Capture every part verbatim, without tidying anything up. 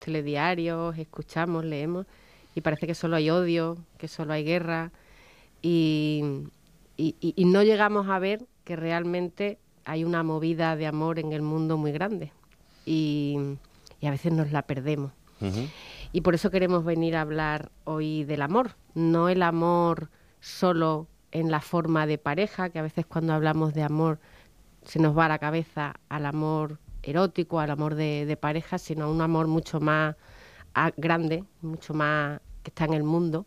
telediarios, escuchamos, leemos, y parece que solo hay odio, que solo hay guerra, y, y, y, y no llegamos a ver que realmente hay una movida de amor en el mundo muy grande, y, y a veces nos la perdemos. Uh-huh. Y por eso queremos venir a hablar hoy del amor, no el amor solo en la forma de pareja, que a veces cuando hablamos de amor se nos va a la cabeza al amor erótico, al amor de, de pareja, sino un amor mucho más a, grande, mucho más que está en el mundo.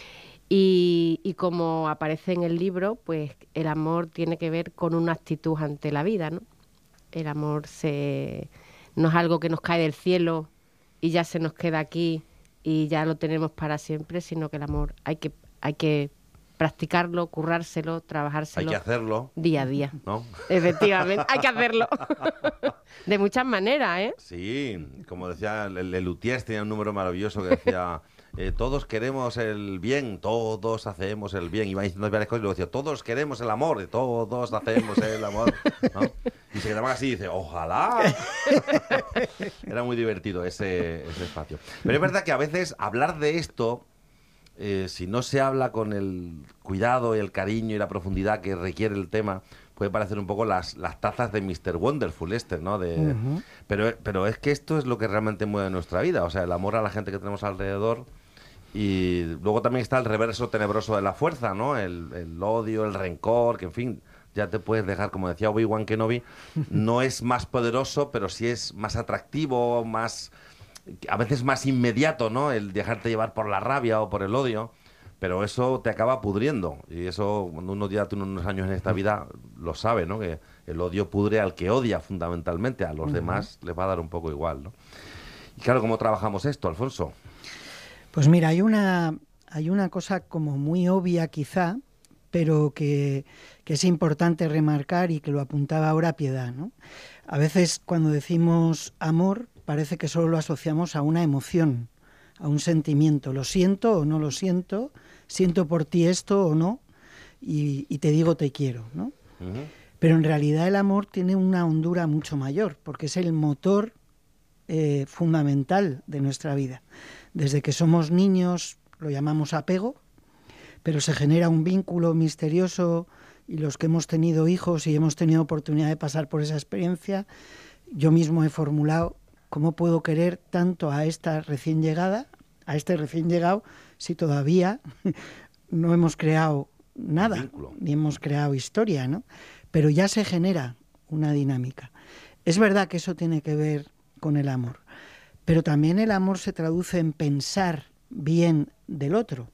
Y, y como aparece en el libro, pues el amor tiene que ver con una actitud ante la vida, ¿no? El amor se, no es algo que nos cae del cielo y ya se nos queda aquí y ya lo tenemos para siempre, sino que el amor hay que, hay que practicarlo, currárselo, trabajárselo. Hay que hacerlo. Día a día. ¿No? Efectivamente, hay que hacerlo. De muchas maneras, ¿eh? Sí, como decía, el, el Luthiers tenía un número maravilloso que decía, eh, todos queremos el bien, todos hacemos el bien. Iba diciendo varias cosas y luego decía, todos queremos el amor, y todos hacemos el amor, ¿no? Y se quedaban así y dice, ojalá. Era muy divertido ese, ese espacio. Pero es verdad que a veces hablar de esto, eh, si no se habla con el cuidado y el cariño y la profundidad que requiere el tema, puede parecer un poco las, las tazas de mister Wonderful este, ¿no? De, uh-huh. pero, pero es que esto es lo que realmente mueve nuestra vida, o sea, el amor a la gente que tenemos alrededor. Y luego también está el reverso tenebroso de la fuerza, ¿no? El, el odio, el rencor, que en fin, ya te puedes dejar, como decía Obi-Wan Kenobi, no es más poderoso, pero sí es más atractivo, más, a veces más inmediato, ¿no? El dejarte llevar por la rabia o por el odio. Pero eso te acaba pudriendo, y eso cuando uno ya tiene unos años en esta vida lo sabe, ¿no? Que el odio pudre al que odia fundamentalmente, a los uh-huh. demás les va a dar un poco igual, ¿no? Y claro, ¿cómo trabajamos esto, Alfonso? Pues mira, hay una, hay una cosa como muy obvia quizá, pero que, que es importante remarcar y que lo apuntaba ahora Piedad, ¿no? A veces cuando decimos amor parece que solo lo asociamos a una emoción, a un sentimiento, lo siento o no lo siento, siento por ti esto o no, y, y te digo te quiero, ¿no? Uh-huh. Pero en realidad el amor tiene una hondura mucho mayor, porque es el motor eh, fundamental de nuestra vida. Desde que somos niños lo llamamos apego, pero se genera un vínculo misterioso, y los que hemos tenido hijos y hemos tenido oportunidad de pasar por esa experiencia, yo mismo he formulado: ¿cómo puedo querer tanto a esta recién llegada, a este recién llegado, si todavía no hemos creado nada, ni hemos creado historia, ¿no? Pero ya se genera una dinámica. Es verdad que eso tiene que ver con el amor, pero también el amor se traduce en pensar bien del otro.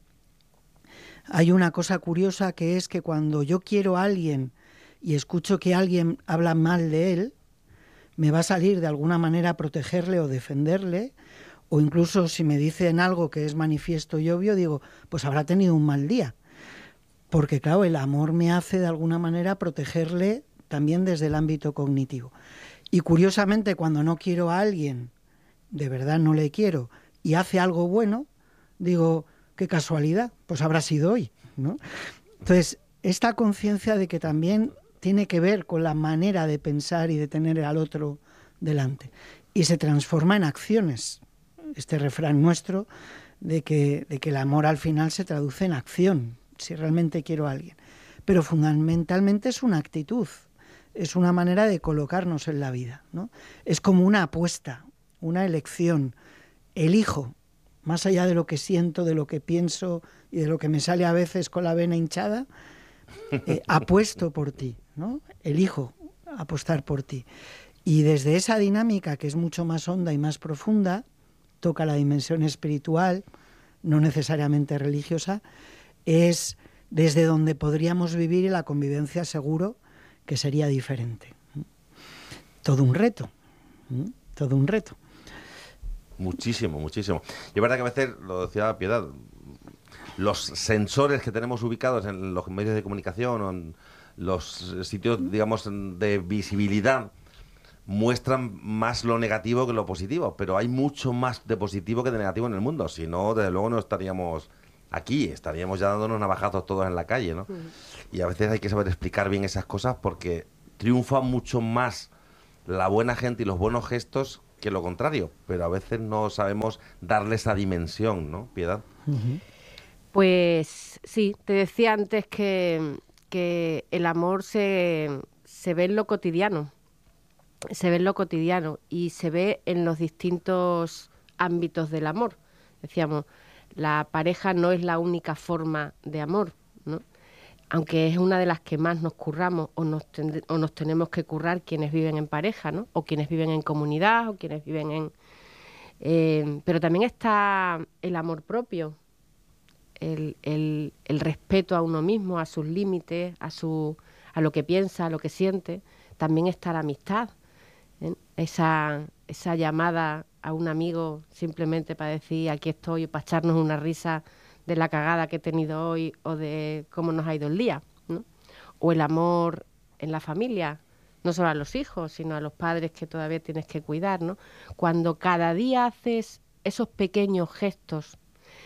Hay una cosa curiosa, que es que cuando yo quiero a alguien y escucho que alguien habla mal de él, me va a salir de alguna manera protegerle o defenderle, o incluso si me dicen algo que es manifiesto y obvio, digo, pues habrá tenido un mal día. Porque claro, el amor me hace de alguna manera protegerle también desde el ámbito cognitivo. Y curiosamente, cuando no quiero a alguien, de verdad no le quiero, y hace algo bueno, digo, qué casualidad, pues habrá sido hoy, ¿no? Entonces, esta conciencia de que también tiene que ver con la manera de pensar y de tener al otro delante. Y se transforma en acciones. Este refrán nuestro de que, de que el amor al final se traduce en acción, si realmente quiero a alguien. Pero fundamentalmente es una actitud, es una manera de colocarnos en la vida, ¿no? Es como una apuesta, una elección. Elijo, más allá de lo que siento, de lo que pienso y de lo que me sale a veces con la vena hinchada, eh, apuesto por ti, ¿no? Elijo apostar por ti. Y desde esa dinámica, que es mucho más honda y más profunda, toca la dimensión espiritual, no necesariamente religiosa, es desde donde podríamos vivir la convivencia seguro, que sería diferente. Todo un reto, todo un reto. Muchísimo, muchísimo. Y es verdad que a veces, lo decía Piedad, los sensores que tenemos ubicados en los medios de comunicación o en los sitios, digamos, de visibilidad, muestran más lo negativo que lo positivo, pero hay mucho más de positivo que de negativo en el mundo. Si no, desde luego no estaríamos aquí, estaríamos ya dándonos navajazos todos en la calle, ¿no? Mm. Y a veces hay que saber explicar bien esas cosas, porque triunfa mucho más la buena gente y los buenos gestos que lo contrario, pero a veces no sabemos darle esa dimensión, ¿no, Piedad? Uh-huh. Pues sí, te decía antes que, que el amor se, se ve en lo cotidiano, se ve en lo cotidiano y se ve en los distintos ámbitos del amor. Decíamos, la pareja no es la única forma de amor, ¿no? Aunque es una de las que más nos curramos o nos, ten, o nos tenemos que currar quienes viven en pareja, ¿no? O quienes viven en comunidad o quienes viven en... Eh, pero también está el amor propio, el, el, el respeto a uno mismo, a sus límites, a, su, a lo que piensa, a lo que siente. También está la amistad, ¿eh? Esa, esa llamada a un amigo simplemente para decir aquí estoy, para echarnos una risa de la cagada que he tenido hoy o de cómo nos ha ido el día, ¿no? O el amor en la familia, no solo a los hijos, sino a los padres que todavía tienes que cuidar, ¿no? Cuando cada día haces esos pequeños gestos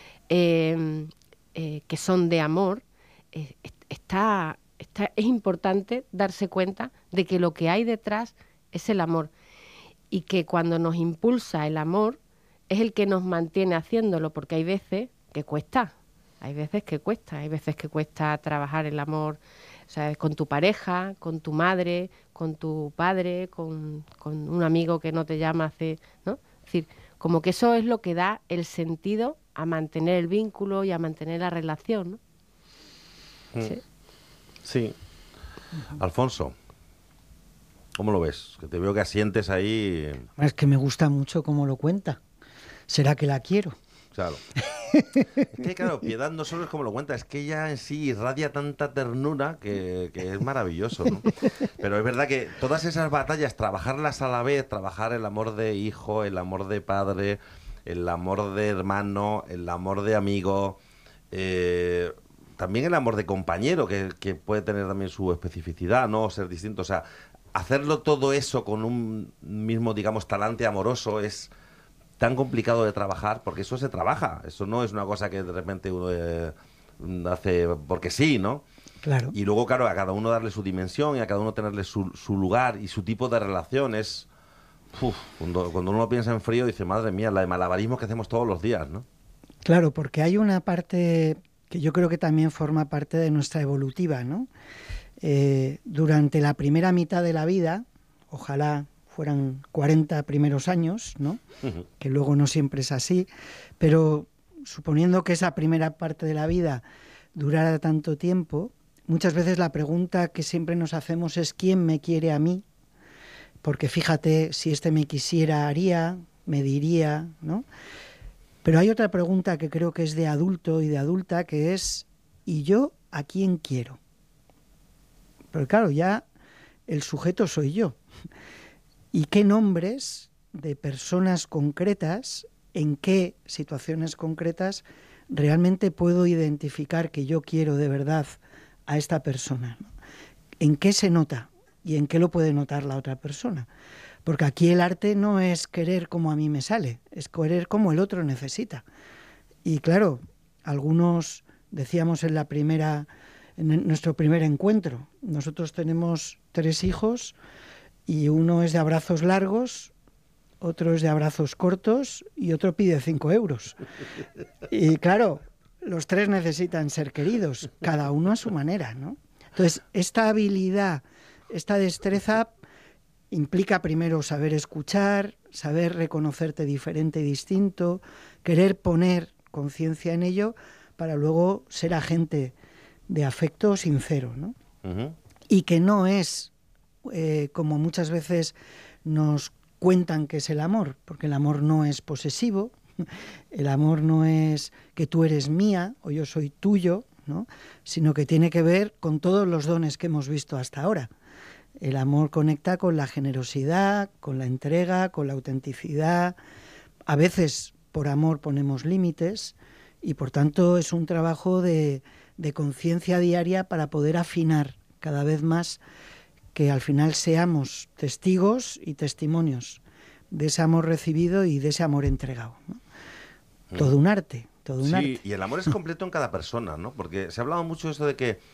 eh, eh, que son de amor, eh, está, está, es importante darse cuenta de que lo que hay detrás es el amor y que cuando nos impulsa el amor es el que nos mantiene haciéndolo, porque hay veces que cuesta, hay veces que cuesta, hay veces que cuesta trabajar el amor, o sea, con tu pareja, con tu madre, con tu padre, con, con un amigo que no te llama hace, ¿no? Es decir, como que eso es lo que da el sentido a mantener el vínculo y a mantener la relación, ¿no? Mm. Sí. Sí. Alfonso, ¿cómo lo ves? Que te veo que asientes ahí. Es que me gusta mucho cómo lo cuenta. ¿Será que la quiero? Claro. Es que, claro, Piedad no solo es como lo cuenta, es que ella en sí irradia tanta ternura que, que es maravilloso, ¿no? Pero es verdad que todas esas batallas, trabajarlas a la vez, trabajar el amor de hijo, el amor de padre, el amor de hermano, el amor de amigo, eh, también el amor de compañero, que, que puede tener también su especificidad, ¿no? Ser distinto, o sea, hacerlo todo eso con un mismo, digamos, talante amoroso es tan complicado de trabajar, porque eso se trabaja, eso no es una cosa que de repente uno eh, hace porque sí, ¿no? Claro. Y luego, claro, a cada uno darle su dimensión y a cada uno tenerle su, su lugar y su tipo de relaciones. Uf, cuando, cuando uno piensa en frío dice, madre mía, la de malabarismos que hacemos todos los días, ¿no? Claro, porque hay una parte que yo creo que también forma parte de nuestra evolutiva, ¿no? Eh, durante la primera mitad de la vida, ojalá fueran cuarenta primeros años, ¿no? Uh-huh. Que luego no siempre es así, pero suponiendo que esa primera parte de la vida durara tanto tiempo, muchas veces la pregunta que siempre nos hacemos es ¿quién me quiere a mí? Porque fíjate, si este me quisiera, haría, me diría, ¿no? Pero hay otra pregunta que creo que es de adulto y de adulta, que es ¿y yo a quién quiero? Pero claro, ya el sujeto soy yo. ¿Y qué nombres de personas concretas, en qué situaciones concretas realmente puedo identificar que yo quiero de verdad a esta persona? ¿En qué se nota y en qué lo puede notar la otra persona? Porque aquí el arte no es querer como a mí me sale, es querer como el otro necesita. Y claro, algunos decíamos en la primera, en nuestro primer encuentro, nosotros tenemos tres hijos. Y uno es de abrazos largos, otro es de abrazos cortos y otro pide cinco euros. Y claro, los tres necesitan ser queridos, cada uno a su manera, ¿no? Entonces, esta habilidad, esta destreza implica primero saber escuchar, saber reconocerte diferente y distinto, querer poner conciencia en ello para luego ser agente de afecto sincero, ¿no? Uh-huh. Y que no es... Eh, como muchas veces nos cuentan que es el amor, porque el amor no es posesivo, el amor no es que tú eres mía o yo soy tuyo, ¿no? Sino que tiene que ver con todos los dones que hemos visto hasta ahora. El amor conecta con la generosidad, con la entrega, con la autenticidad. A veces por amor ponemos límites y por tanto es un trabajo de, de conciencia diaria para poder afinar cada vez más, que al final seamos testigos y testimonios de ese amor recibido y de ese amor entregado, ¿no? Mm. Todo un arte, todo un sí, arte. Y el amor es completo en cada persona, ¿no? Porque se ha hablado mucho de esto de que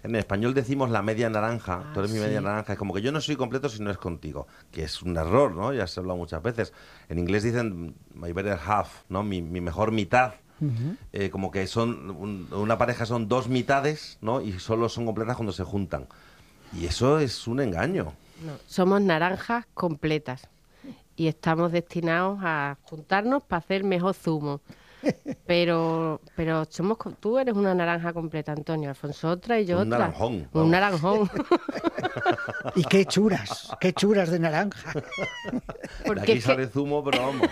en español decimos la media naranja, Ah, tú eres mi sí. media naranja, es como que yo no soy completo si no es contigo, que es un error, ¿no? Ya se ha hablado muchas veces. En inglés dicen my better half, ¿no? Mi, mi mejor mitad. Ujú. Eh, como que son un- una pareja son dos mitades, ¿no? Y solo son completas cuando se juntan. Y eso es un engaño. No, somos naranjas completas y estamos destinados a juntarnos para hacer mejor zumo. Pero, pero somos, co- tú eres una naranja completa, Antonio, Alfonso otra y yo Un otra. naranjón, vamos. Un naranjón. Y qué churas, qué churas de naranja. De Porque aquí es que, sale zumo, pero vamos.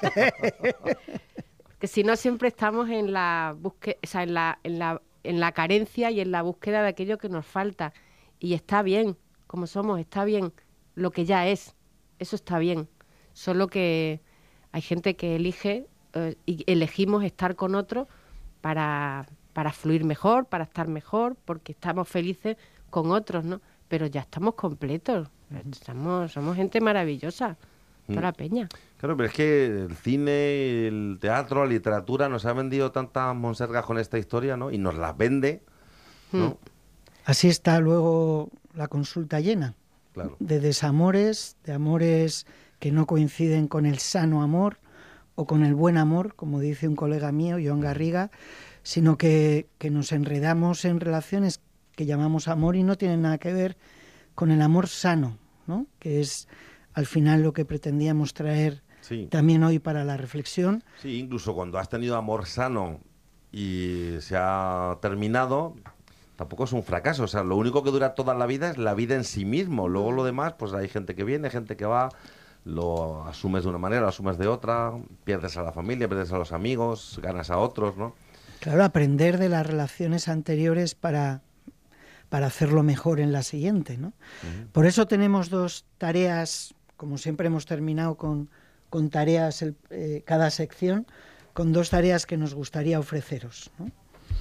que si no siempre estamos en la búsqueda, o sea, en la, en la, en la carencia y en la búsqueda de aquello que nos falta. Y está bien, como somos, está bien lo que ya es. Eso está bien. Solo que hay gente que elige eh, y elegimos estar con otro para, para fluir mejor, para estar mejor, porque estamos felices con otros, ¿no? Pero ya estamos completos. Estamos, somos gente maravillosa. Toda Mm. la peña. Claro, pero es que el cine, el teatro, la literatura nos ha vendido tantas monsergas con esta historia, ¿no? Y nos las vende, ¿no? Mm. Así está luego la consulta llena, Claro. de desamores, de amores que no coinciden con el sano amor o con el buen amor, como dice un colega mío, Joan Garriga, sino que, que nos enredamos en relaciones que llamamos amor y no tienen nada que ver con el amor sano, ¿no? Que es al final lo que pretendíamos traer Sí. también hoy para la reflexión. Sí, incluso cuando has tenido amor sano y se ha terminado, tampoco es un fracaso. O sea, lo único que dura toda la vida es la vida en sí mismo. Luego lo demás, pues hay gente que viene, gente que va, lo asumes de una manera, lo asumes de otra, pierdes a la familia, pierdes a los amigos, ganas a otros, ¿no? Claro, aprender de las relaciones anteriores para, para hacerlo mejor en la siguiente, ¿no? Ujú. Por eso tenemos dos tareas, como siempre hemos terminado con, con tareas el- eh, cada sección, con dos tareas que nos gustaría ofreceros, ¿no?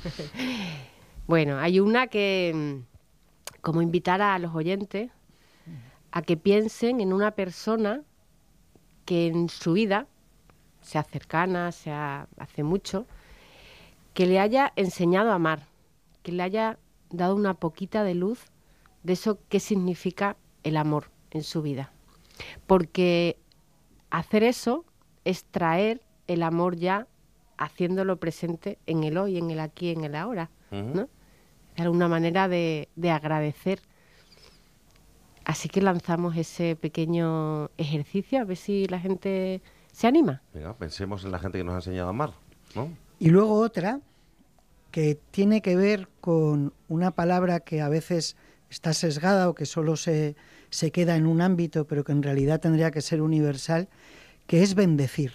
Bueno, hay una que, mm, como invitar a los oyentes a que piensen en una persona que en su vida, sea cercana, sea hace mucho, que le haya enseñado a amar, que le haya dado una poquita de luz de eso que significa el amor en su vida. Porque hacer eso es traer el amor ya haciéndolo presente en el hoy, en el aquí, en el ahora, Ujú. ¿no? Es alguna manera de, de agradecer. Así que lanzamos ese pequeño ejercicio a ver si la gente se anima. Venga, pensemos en la gente que nos ha enseñado a amar, ¿no? Y luego otra que tiene que ver con una palabra que a veces está sesgada o que solo se, se queda en un ámbito, pero que en realidad tendría que ser universal, que es bendecir.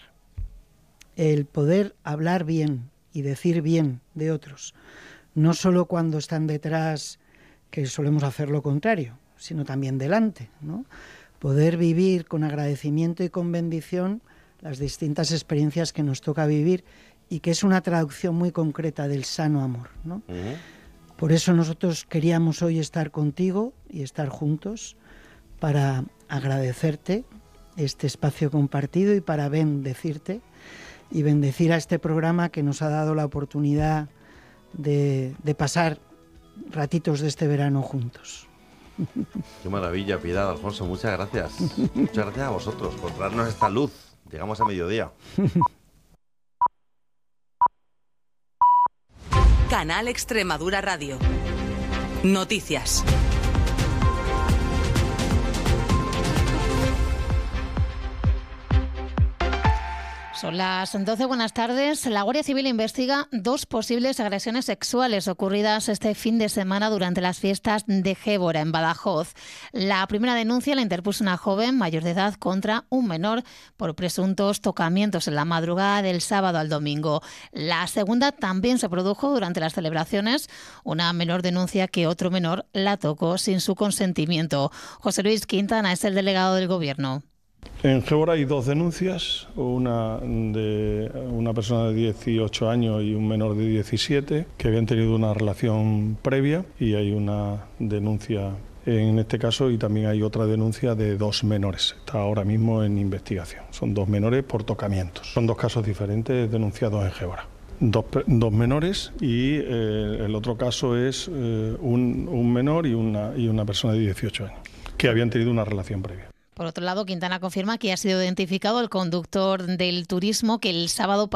El poder hablar bien y decir bien de otros, no solo cuando están detrás, que solemos hacer lo contrario, sino también delante, ¿no? Poder vivir con agradecimiento y con bendición las distintas experiencias que nos toca vivir y que es una traducción muy concreta del sano amor, ¿no? Ujú. Por eso nosotros queríamos hoy estar contigo y estar juntos para agradecerte este espacio compartido y para bendecirte y bendecir a este programa que nos ha dado la oportunidad de, de pasar ratitos de este verano juntos. Qué maravilla, Piedad, Alfonso, muchas gracias. Muchas gracias a vosotros por darnos esta luz. Llegamos a mediodía. Canal Extremadura Radio. Noticias. Son las doce, buenas tardes. La Guardia Civil investiga dos posibles agresiones sexuales ocurridas este fin de semana durante las fiestas de Gébora, en Badajoz. La primera denuncia la interpuso una joven mayor de edad contra un menor por presuntos tocamientos en la madrugada del sábado al domingo. La segunda también se produjo durante las celebraciones. Una menor denuncia que otro menor la tocó sin su consentimiento. José Luis Quintana es el delegado del Gobierno. En Gébora hay dos denuncias, una de una persona de dieciocho años y un menor de diecisiete que habían tenido una relación previa, y hay una denuncia en este caso y también hay otra denuncia de dos menores. Está ahora mismo en investigación. Son dos menores por tocamientos. Son dos casos diferentes denunciados en Gébora. dos, dos menores y eh, el otro caso es eh, un, un menor y una, y una persona de dieciocho años que habían tenido una relación previa. Por otro lado, Quintana confirma que ha sido identificado el conductor del turismo que el sábado